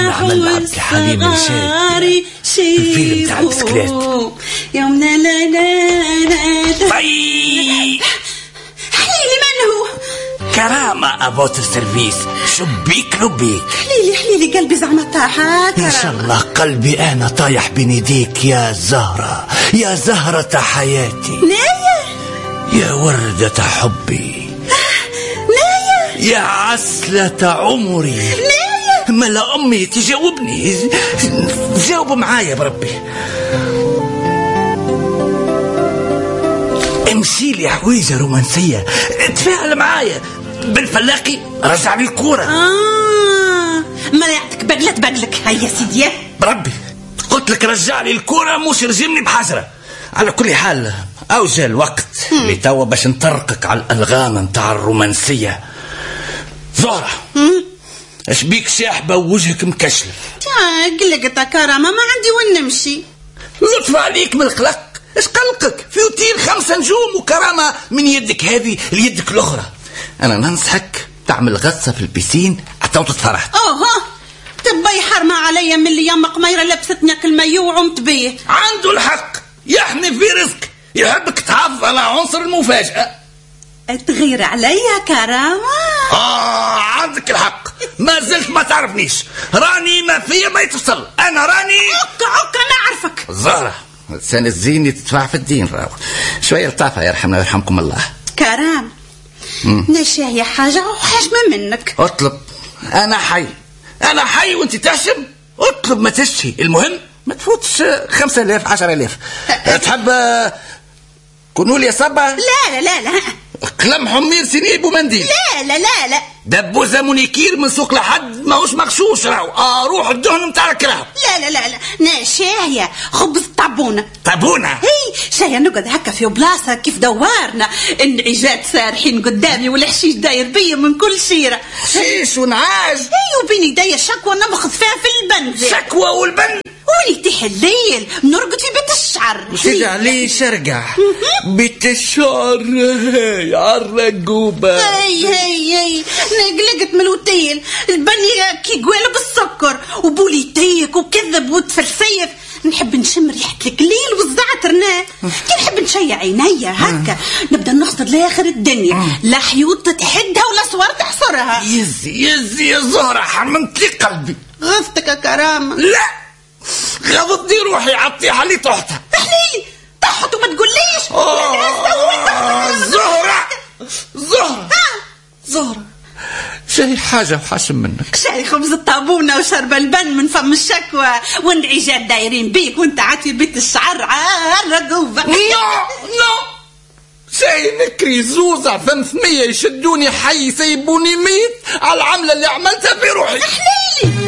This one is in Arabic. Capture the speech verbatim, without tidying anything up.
اللي عملنا عبد الحليم الشاعري في الفيلم تاع البسكليت. يومنا لا لا لا طيب حليلي من هو؟ كرامة أبوت السيرفيس. شبيك لبيك حليلي حليلي قلبي زعما طاحت. إن شاء الله قلبي أنا طايح بين يديك يا زهرة، يا زهرة حياتي، نايا يا وردة حبي، نايا يا عسلة عمري، نايا ملا أمي تجاوبني، جاوب معايا بربي. امشي لي حويجة رومانسية، تفاعل معايا بالفلاقي، رجع لي الكورة. آه ما يعطيك بدلة بدلك. هيا سيدي بربي قلت لك رجع لي الكورة مش رجمني بحجرة. على كل حال أوجه الوقت اللي توا باش نطرقك على الألغام نتاع الرومانسية. زهرة اش بيك شاحبة ووجهك مكشلف؟ قلقت كرامة ما عندي وين نمشي. لطف عليك من القلق، اش قلقك؟ في اوتيل خمسة نجوم وكرامة من يدك هذه ليدك الاخرى. انا ننصحك تعمل غطسة في البيسين حتى وتتفرح. اوه تبي حرمة عليا من اللي يما قميرة لبستني كالمايو وعمت بيه. عنده الحق، يحمي في رزق، يحبك تحافظ على عنصر المفاجأة. تغير عليا كرامة؟ آه عندك الحق، ما زلت ما تعرفنيش، راني ما فيا ما يتصل، أنا راني عك عك أنا أعرفك. زهرة لسان الزين تدفع في الدين، راو شوية لطافة يرحمنا ويرحمكم الله. كرام نشاهي حاجة وحاجمة منك. اطلب، أنا حي، أنا حي وأنت تحشم، اطلب ما تشهي، المهم ما تفوتش خمسة آلاف عشر آلاف. تحب كنول يا صبا؟ لا لا لا لا قلم حمير سنيب ومنديل. لا لا لا لا دبوزة مونيكير من سوق لحد ماهوش مغشوش راهو. اه روح الدهن متاعك راهو. لا لا لا لا ناشاهية خبز طابونة. طابونة؟ هي شاية نقعد هكا في بلاصة كيف دوارنا، النعيجات سارحين قدامي والحشيش داير بيا من كل شيرة، شيش ونعاج. هي وبين يدي شكوى نمخذ فيها في البنزة. شكوى والبن ولي تيح الليل نرقد في بيت الشعر. سيدي علي شرقع بيت الشعر هي عالرقوبة. هي هي هي نقلقت من الوتيل، البني كي قوالب بالسكر وبولي تيك وكذب وتفرسيف. نحب نشم ريحة القليل والزعتر نا كي نحب نشيع عينيا هكا، نبدا نخطط لاخر الدنيا، لا حيوط تحدها ولا صور تحصرها. يزي يزي يا زهرة حممت لي قلبي. غفتك يا كرامة. لا غضتني روحي عطيها لي طحتها. احليلي طحت وما تقوليش. زهرة زهرة زهرة شاي حاجة وحاشم منك. شاي خبز الطابونة وشرب البن من فم الشكوى والنعيجات دايرين بيك وانت عاتي بيت الشعر عالرقوبة. نو نو شاي نكري زوزة ثلاثمية يشدوني حي سيبوني ميت على العملة اللي عملتها في روحي.